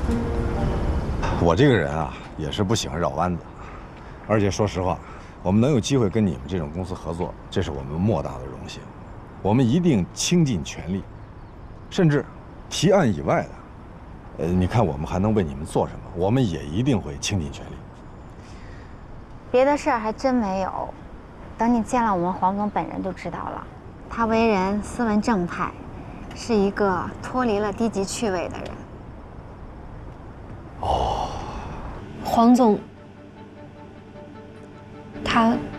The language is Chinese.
我这个人啊，也是不喜欢绕弯子，而且说实话，我们能有机会跟你们这种公司合作，这是我们莫大的荣幸。我们一定倾尽全力，甚至提案以外的，你看我们还能为你们做什么？我们也一定会倾尽全力。 别的事儿还真没有，等你见了我们黄总本人就知道了。他为人斯文正派，是一个脱离了低级趣味的人。 黄总，他